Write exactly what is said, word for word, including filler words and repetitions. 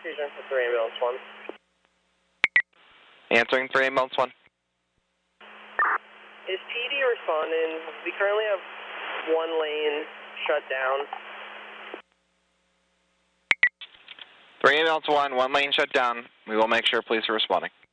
Fusion for three ambulance one. Answering three ambulance one. Is P D responding? We currently have one lane shut down. three ambulance one, one lane shut down. We will make sure police are responding.